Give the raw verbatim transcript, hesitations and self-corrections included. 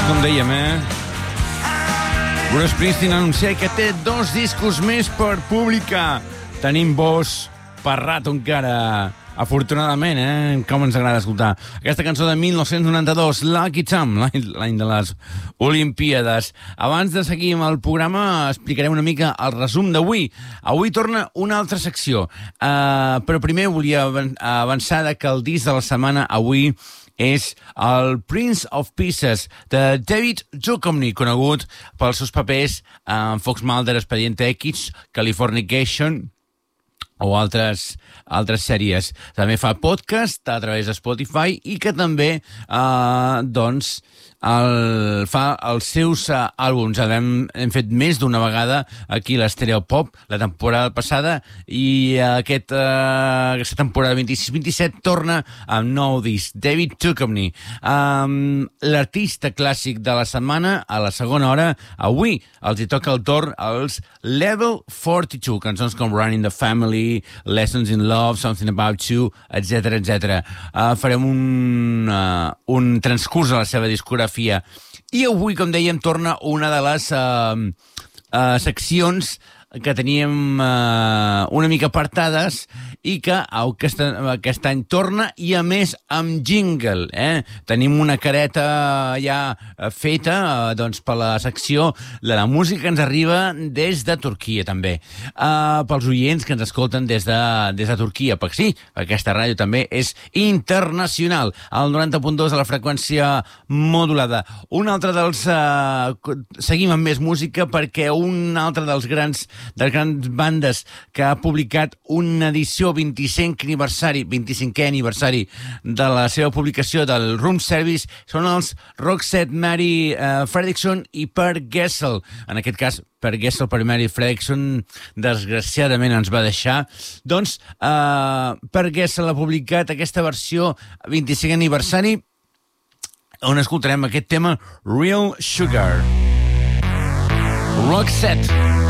com dèiem, eh? Bruce Springsteen anuncia que té dos discos més per publicar. Tenim voz per rato encara, afortunadament, eh? Com ens agrada escoltar. Aquesta cançó de mil nou-cents noranta-dos, Lucky Charm, l'any de les Olimpíades. Abans de seguir amb el programa, explicarem una mica el resum d'avui. Avui torna una altra secció, uh, però primer volia avançar que el disc de la setmana avui és el Prince of Pieces, de David Duchovny, conegut pels seus papers en Fox Mulder, Expediente X, Californication o altres, altres sèries. També fa podcast a través de Spotify i que també eh, doncs, el, fa els seus uh, àlbums. Hem, hem fet més d'una vegada aquí a l'Stereo Pop la temporada passada i uh, aquest, uh, aquesta temporada vint-i-sis vint-i-set torna amb nou disc. David Duchovny, um, l'artista clàssic de la setmana a la segona hora. Avui els hi toca el torn als Level quaranta-dos, cançons com Running the Family, Lessons in Love, Something About You, etcètera etcètera. Uh, farem un, uh, un transcurs a la seva discografia. I avui, com dèiem, torna una de les uh, uh, seccions que teníem uh, una mica apartades i que aquest, aquest any torna, i a més amb jingle. Eh? Tenim una careta ja feta uh, doncs, per la secció de la música que ens arriba des de Turquia, també. Uh, pels oients que ens escolten des de, des de Turquia, perquè sí, aquesta ràdio també és internacional, al noranta punt dos de la freqüència modulada. Un altre dels... Uh, seguim amb més música perquè un altre dels grans de les grans bandes que ha publicat una edició vint-i-cinquè aniversari, vint-i-cinquè aniversari de la seva publicació del Room Service són els Roxette, Mary uh, Fredriksson i Per Gessle. En aquest cas, Per Gessle, per Mary Fredriksson, desgraciadament ens va deixar. Doncs uh, Per Gessle ha publicat aquesta versió vint-i-cinquè aniversari on escoltarem aquest tema Real Sugar. Roxette.